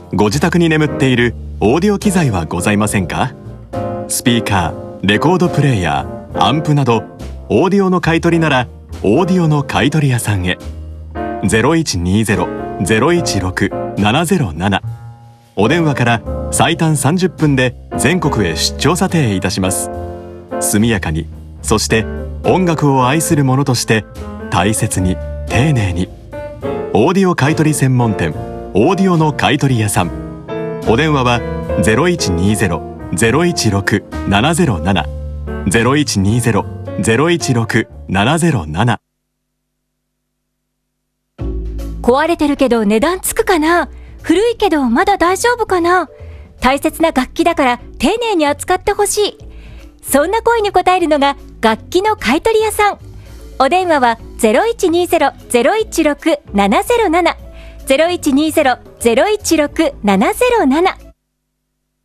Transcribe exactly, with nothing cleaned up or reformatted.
ご自宅に眠っているオーディオ機材はございませんか？スピーカー、レコードプレーヤー、アンプなどオーディオの買い取りならオーディオの買い取り屋さんへ。 ゼロいちにゼロ ゼロいちろく ななゼロなな お電話から最短さんじゅっぷんで全国へ出張査定いたします。速やかに、そして音楽を愛する者として大切に丁寧に。オーディオ買取専門店オーディオの買取屋さん。お電話は ゼロいちにゼロ ゼロいちろく ななゼロなな ゼロいちにゼロ ゼロいちろく ななゼロなな。 壊れてるけど値段つくかな、古いけどまだ大丈夫かな、大切な楽器だから丁寧に扱ってほしい、そんな声に応えるのが楽器の買取屋さん。お電話は ゼロいちにゼロ ゼロいちろく ななゼロなな ゼロいちにゼロ ゼロいちろく ななゼロなな